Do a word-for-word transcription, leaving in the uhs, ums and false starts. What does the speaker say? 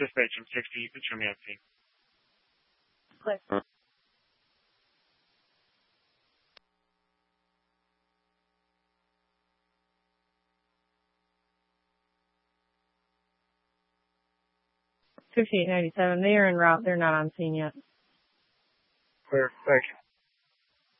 Dispatch M sixty, you can show me on scene. Click. fifty-eight ninety-seven, they are en route. They're not on scene yet. Clear. Thank you.